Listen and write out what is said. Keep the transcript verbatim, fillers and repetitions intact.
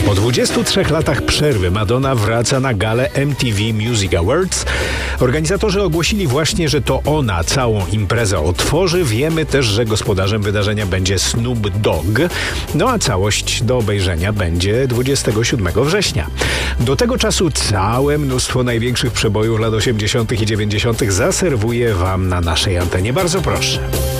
Po dwudziestu trzech latach przerwy Madonna wraca na galę M T V Music Awards. Organizatorzy ogłosili właśnie, że to ona całą imprezę otworzy. Wiemy też, że gospodarzem wydarzenia będzie Snoop Dogg. No a całość do obejrzenia będzie dwudziestego siódmego września. Do tego czasu całe mnóstwo największych przebojów lat osiemdziesiątych i dziewięćdziesiątych zaserwuję Wam na naszej antenie. Bardzo proszę.